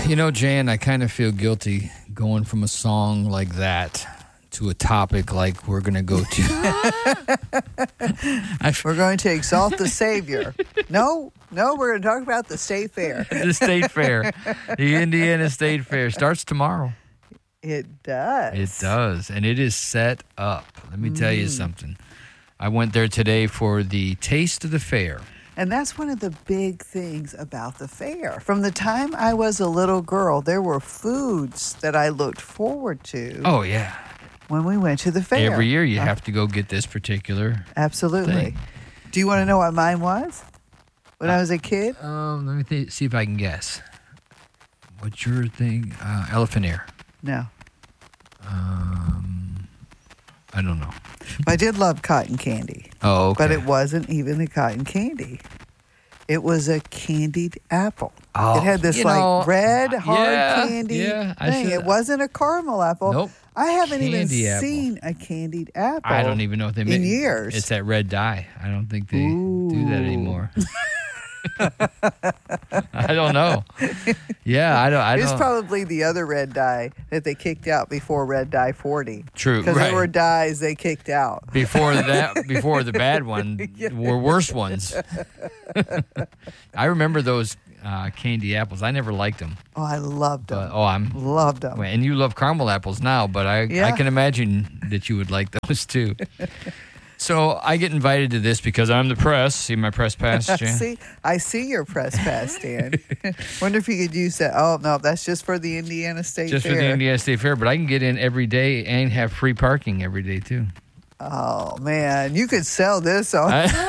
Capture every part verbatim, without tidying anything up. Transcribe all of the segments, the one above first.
You know, Jan, I kind of feel guilty going from a song like that to a topic like we're going to go to. We're going to exalt the Savior. No, no, we're going to talk about the State Fair. The State Fair. The Indiana State Fair starts tomorrow. It does. It does, and it is set up. Let me tell you Mm. something. I went there today for the Taste of the Fair. And that's one of the big things about the fair. From the time I was a little girl, there were foods that I looked forward to. Oh, yeah. When we went to the fair. Every year you have to go get this particular Absolutely. thing. Do you want to know what mine was when I was a kid? Um, let me th- see if I can guess. What's your thing? Uh, elephant ear. No. Um, I don't know. I did love cotton candy. Oh, okay. But it wasn't even a cotton candy. It was a candied apple. Oh, it had this you like know, red, hard yeah, candy yeah, I thing. should- It wasn't a caramel apple. Nope. I haven't Candy even apple. seen a candied apple. I don't even know what they in make. years. It's that red dye. I don't think they do that Ooh. anymore. I don't know. Yeah, I don't. I It's don't. probably the other red dye that they kicked out before Red Dye forty. True, Because right. there were dyes they kicked out. Before that, before the bad one were worse ones. I remember those uh, candy apples. I never liked them. Oh, I loved them. But, oh, I'm. loved them. And you love caramel apples now, but I, Yeah. I can imagine that you would like those too. So I get invited to this because I'm the press. See my press pass, Jan? see, I see your press pass, Dan. Wonder if you could use that. Oh, no, that's just for the Indiana State Just Fair. for the Indiana State Fair, but I can get in every day and have free parking every day too. Oh, man. You could sell this on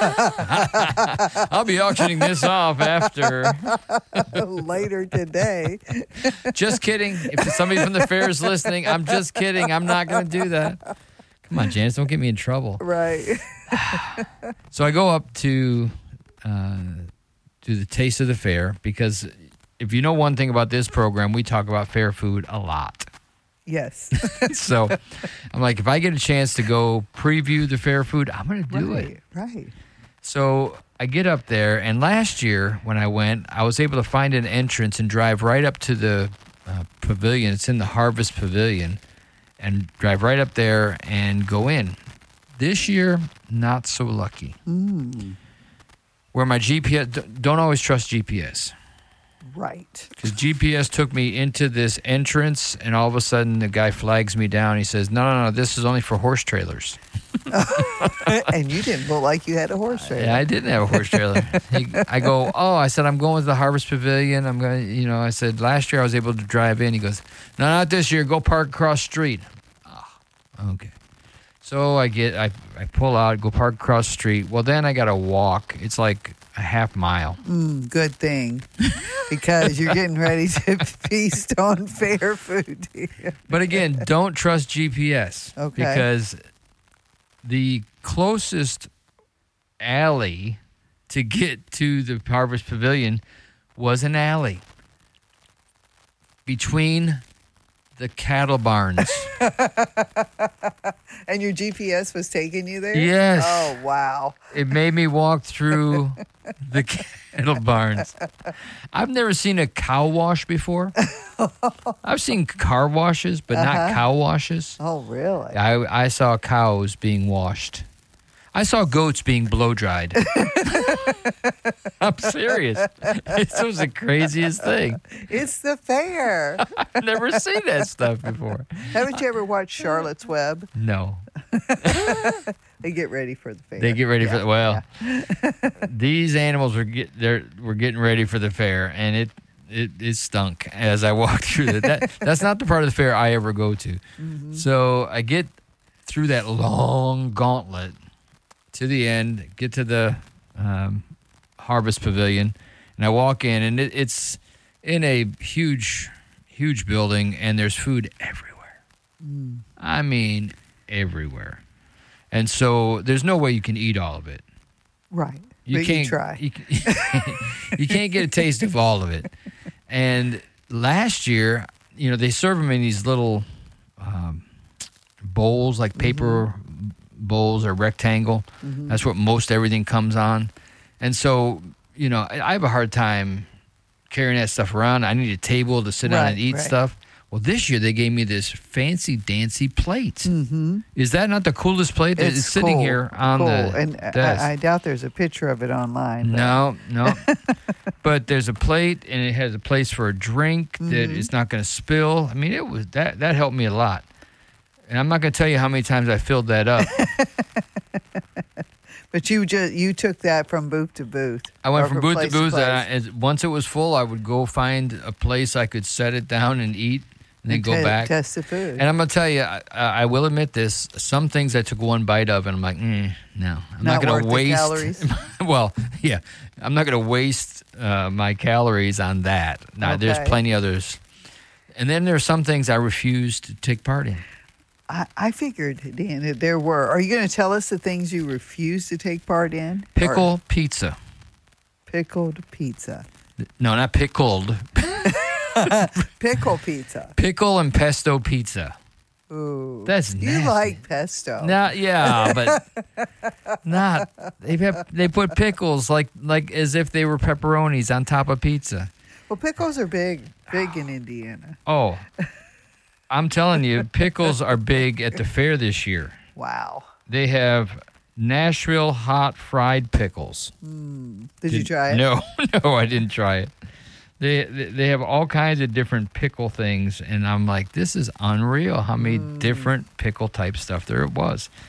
I'll be auctioning this off after. later today. Just kidding. If somebody from the fair is listening, I'm just kidding. I'm not going to do that. Come on, Janice, don't get me in trouble. Right. So I go up to uh, to the Taste of the Fair because if you know one thing about this program, we talk about fair food a lot. Yes. So I'm like, if I get a chance to go preview the fair food, I'm going to do right, it. right. So I get up there, and last year when I went, I was able to find an entrance and drive right up to the uh, pavilion. It's in the Harvest Pavilion, and drive right up there and go in. This year, not so lucky. Mm, Where my G P S, d- don't always trust G P S. right. Because G P S took me into this entrance, and all of a sudden the guy flags me down. He says, no, no, no, this is only for horse trailers. And you didn't look like you had a horse trailer. Yeah, I didn't have a horse trailer. He, I go, oh, I said, I'm going to the Harvest Pavilion. I'm going to, you know, I said, last year I was able to drive in. He goes, no, not this year. Go park across the street. Oh, okay. So I get, I, I pull out, go park across the street. Well, then I got to walk. It's like a half mile. Mm, good thing. Because you're getting ready to feast on fair food. But again, don't trust G P S. Okay. Because the closest alley to get to the Harvest Pavilion was an alley between the cattle barns. And your G P S was taking you there? Yes. Oh, wow. It made me walk through the cattle barns. I've never seen a cow wash before. I've seen car washes, but not Uh-huh. cow washes. Oh, really? I, I saw cows being washed. I saw goats being blow dried. I'm serious. This was the craziest thing. It's the fair. I've never seen that stuff before. Haven't you ever watched Charlotte's Web? No. They get ready for the fair. They get ready Yeah, for the, well, these animals were get they're were getting ready for the fair, and it it, it stunk as I walked through it. That that's not the part of the fair I ever go to. Mm-hmm. So I get through that long gauntlet to the end, get to the um, Harvest Pavilion, and I walk in, and it, it's in a huge, huge building, and there's food everywhere. Mm. I mean, everywhere. And so there's no way you can eat all of it. Right. You but can't you try. You, you can't get a taste of all of it. And last year, you know, they serve them in these little um, bowls, like paper mm-hmm. bowls or rectangle. Mm-hmm. That's what most everything comes on. And so, you know, I, I have a hard time carrying that stuff around. I need a table to sit down Right, and eat right. stuff. Well, this year they gave me this fancy dancy plate. Mm-hmm. Is that not the coolest plate? It's, it's sitting cool, here on cool. the and desk. I, I doubt there's a picture of it online. But. No, no. But there's a plate, and it has a place for a drink that Mhm. it's not going to spill. I mean, it was that that helped me a lot. And I'm not going to tell you how many times I filled that up. But you just you took that from booth to booth. I went or from from booth to place booth, and I, place. as, once it was full, I would go find a place I could set it down and eat, and then And go te- back. Test the food. And I'm going to tell you, I, I will admit this, some things I took one bite of, and I'm like, mm, no. I'm not, Not going worth to the waste. calories? Well, yeah. I'm not going to waste uh, my calories on that. Now, there's Okay. plenty others. And then there are some things I refuse to take part in. I, I figured, Dan, that there were. Are you going to tell us the things you refuse to take part in? Pickle Or pizza. pickled pizza. No, not pickled. Pickle pizza. Pickle and pesto pizza. Ooh. That's You nasty. like pesto. No, yeah, but not. They have, they put pickles like like as if they were pepperonis on top of pizza. Well, pickles are big, big in Indiana. Oh, I'm telling you, pickles are big at the fair this year. Wow. They have Nashville hot fried pickles. Did, you try it? No, no, I didn't try it. They they they have all kinds of different pickle things, and I'm like, this is unreal how many different pickle type stuff there was.